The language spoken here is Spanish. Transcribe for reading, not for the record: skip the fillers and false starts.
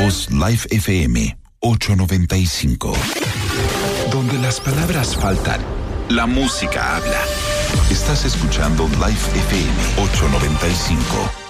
voz Life FM 895. Donde las palabras faltan, la música habla. Estás escuchando Life FM 895.